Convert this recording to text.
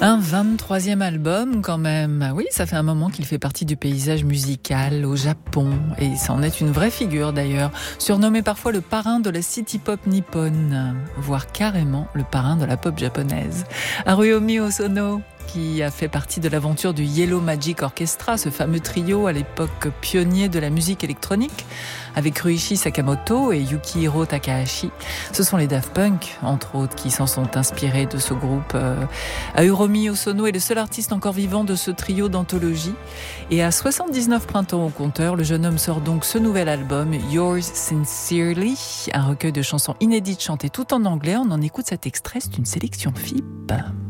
Un 23e album quand même. Oui, ça fait un moment qu'il fait partie du paysage musical au Japon et c'en est une vraie figure d'ailleurs, surnommé parfois le parrain de la city pop nippone, voire carrément le parrain de la pop japonaise. Haruomi Hosono, qui a fait partie de l'aventure du Yellow Magic Orchestra, ce fameux trio à l'époque pionnier de la musique électronique, avec Ryuichi Sakamoto et Yukihiro Takahashi. Ce sont les Daft Punk, entre autres, qui s'en sont inspirés de ce groupe. Haruomi Hosono est le seul artiste encore vivant de ce trio d'anthologie. Et à 79 printemps au compteur, le jeune homme sort donc ce nouvel album, Yours Sincerely, un recueil de chansons inédites chantées tout en anglais. On en écoute cet extrait, c'est une sélection FIP.